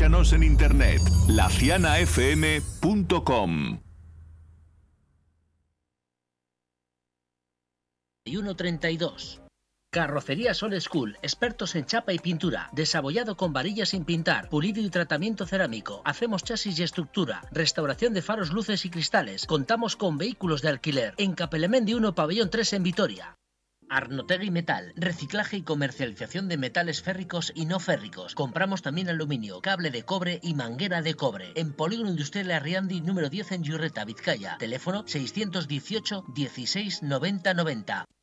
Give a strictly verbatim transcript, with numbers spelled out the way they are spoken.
Escúchanos en internet, la ciana f m punto com. uno treinta y dos. Carrocería Sol School, expertos en chapa y pintura, desabollado con varillas sin pintar, pulido y tratamiento cerámico. Hacemos chasis y estructura, restauración de faros, luces y cristales. Contamos con vehículos de alquiler. En Capelemendi uno, pabellón tres en Vitoria. Arnotegui Metal, reciclaje y comercialización de metales férricos y no férricos. Compramos también aluminio, cable de cobre y manguera de cobre. En Polígono Industrial Arriandi número diez en Yurreta, Vizcaya. Teléfono seiscientos dieciocho dieciséis noventa noventa.